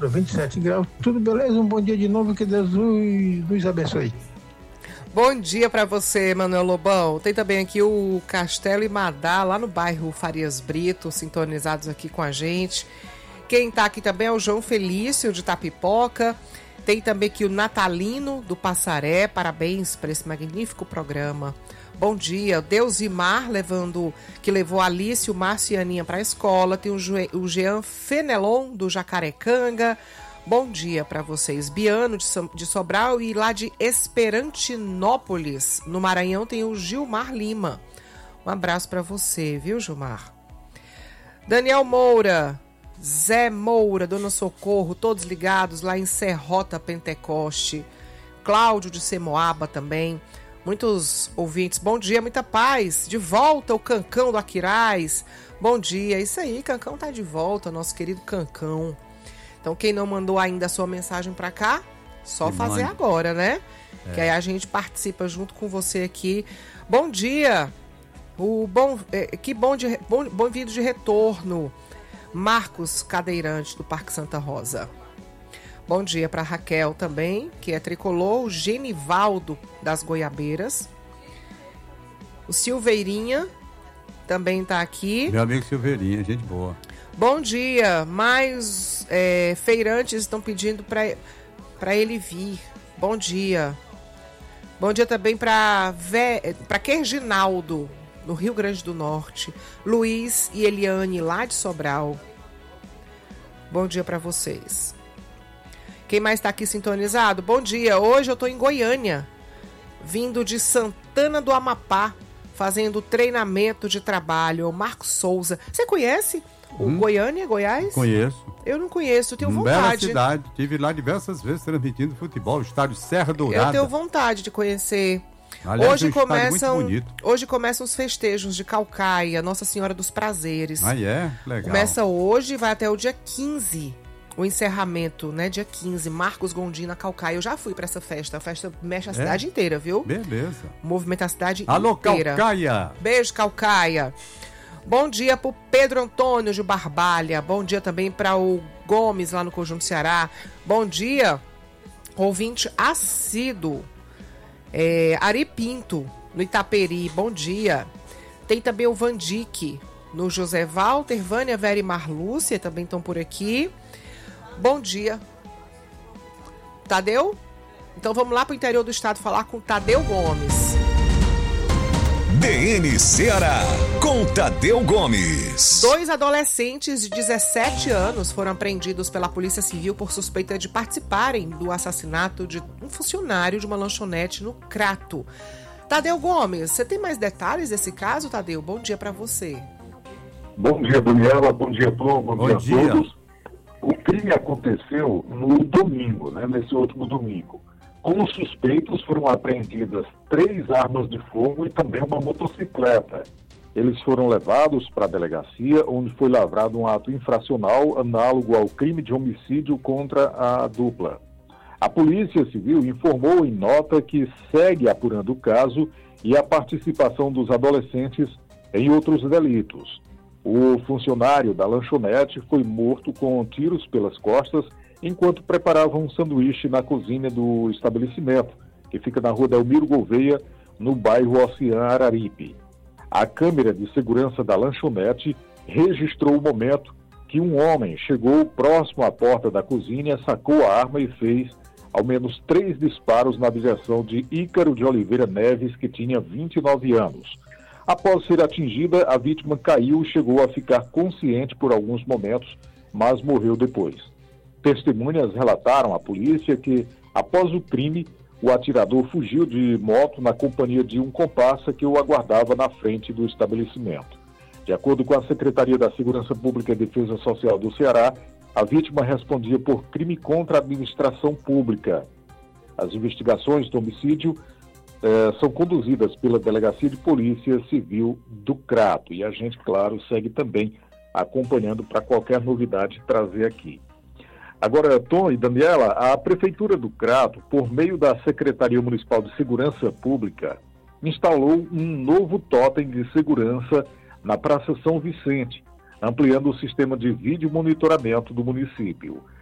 temperatura 27 graus. Tudo beleza? Um bom dia de novo, que Deus nos abençoe. Bom dia para você, Manuel Lobão. Tem também aqui o Castelo Imadá, lá no bairro Farias Brito, sintonizados aqui com a gente. Quem está aqui também é o João Felício, de Tapipoca. Tem também aqui o Natalino, do Passaré. Parabéns por esse magnífico programa. Bom dia. Deusimar, que levou a Alice, o Márcio e a Aninha para a escola. Tem o Jean Fenelon, do Jacarecanga. Bom dia para vocês. Biano, de Sobral, e lá de Esperantinópolis, no Maranhão, tem o Gilmar Lima. Um abraço para você, viu, Gilmar? Daniel Moura, Zé Moura, Dona Socorro, todos ligados lá em Serrota Pentecoste. Cláudio de Semoaba também. Muitos ouvintes. Bom dia, muita paz. De volta o Cancão do Aquiraz. Bom dia. Isso aí, Cancão tá de volta, nosso querido Cancão. Então, quem não mandou ainda a sua mensagem para cá, só fazer agora, né? Que aí a gente participa junto com você aqui. Bom dia! Bom vindo de retorno. Marcos Cadeirante, do Parque Santa Rosa. Bom dia para Raquel também, que é tricolor. O Genivaldo, das Goiabeiras. O Silveirinha também tá aqui. Meu amigo Silveirinha, gente boa. Bom dia, mais feirantes estão pedindo para ele vir. Bom dia. Bom dia também para Querginaldo, no Rio Grande do Norte. Luiz e Eliane, lá de Sobral. Bom dia para vocês. Quem mais está aqui sintonizado? Bom dia, hoje eu estou em Goiânia, vindo de Santana do Amapá, fazendo treinamento de trabalho. O Marcos Souza. Você conhece o Goiânia, Goiás? Conheço. Eu não conheço, eu tenho vontade. Bela cidade, estive lá diversas vezes transmitindo futebol, o estádio Serra Dourada. Eu tenho vontade de conhecer. Aliás, Hoje começam os festejos de Caucaia, Nossa Senhora dos Prazeres. Ah, é? Legal. Começa hoje e vai até o dia 15. O encerramento, né? Dia 15, Marcos Gondina, Caucaia. Eu já fui pra essa festa. A festa mexe a cidade inteira, viu? Beleza. Movimenta a cidade Alô, inteira. Caucaia! Beijo, Caucaia. Bom dia pro Pedro Antônio de Barbalha. Bom dia também para o Gomes, lá no Conjunto Ceará. Bom dia, ouvinte assíduo. Ari Pinto, no Itaperi. Bom dia. Tem também o Vandique, no José Walter. Vânia, Vera e Marlúcia também estão por aqui. Bom dia. Tadeu? Então vamos lá pro interior do estado falar com Tadeu Gomes. DN Ceará, com Tadeu Gomes. 2 adolescentes de 17 anos foram apreendidos pela Polícia Civil por suspeita de participarem do assassinato de um funcionário de uma lanchonete no Crato. Tadeu Gomes, você tem mais detalhes desse caso, Tadeu? Bom dia para você. Bom dia, Daniela. Bom dia, Tom. Bom dia a todos. O crime aconteceu no domingo, nesse último domingo. Como suspeitos, foram apreendidas 3 armas de fogo e também uma motocicleta. Eles foram levados para a delegacia, onde foi lavrado um ato infracional análogo ao crime de homicídio contra a dupla. A Polícia Civil informou em nota que segue apurando o caso e a participação dos adolescentes em outros delitos. O funcionário da lanchonete foi morto com tiros pelas costas enquanto preparava um sanduíche na cozinha do estabelecimento, que fica na rua Delmiro Gouveia, no bairro Ocean Araripe. A câmera de segurança da lanchonete registrou o momento que um homem chegou próximo à porta da cozinha, sacou a arma e fez ao menos 3 disparos na direção de Ícaro de Oliveira Neves, que tinha 29 anos. Após ser atingida, a vítima caiu e chegou a ficar consciente por alguns momentos, mas morreu depois. Testemunhas relataram à polícia que, após o crime, o atirador fugiu de moto na companhia de um comparsa que o aguardava na frente do estabelecimento. De acordo com a Secretaria da Segurança Pública e Defesa Social do Ceará, a vítima respondia por crime contra a administração pública. As investigações do homicídio são conduzidas pela Delegacia de Polícia Civil do Crato. E a gente, claro, segue também acompanhando para qualquer novidade trazer aqui. Agora, Tom e Daniela, a Prefeitura do Crato, por meio da Secretaria Municipal de Segurança Pública, instalou um novo totem de segurança na Praça São Vicente, ampliando o sistema de vídeo monitoramento do município.